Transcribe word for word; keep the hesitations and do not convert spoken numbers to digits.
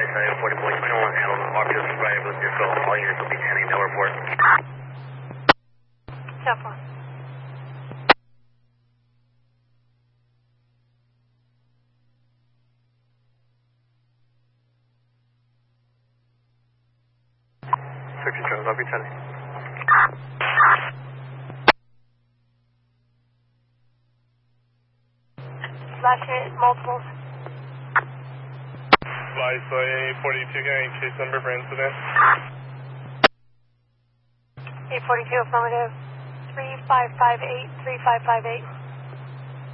uh, forty point twenty-one, handle R P O subscriber with your phone. All units will be attending no report. ten four. Search and I'll be attending. Last unit, multiples. Flight eight forty-two, getting chase number for incident. eight forty-two, affirmative. three five five eight, three five five eight.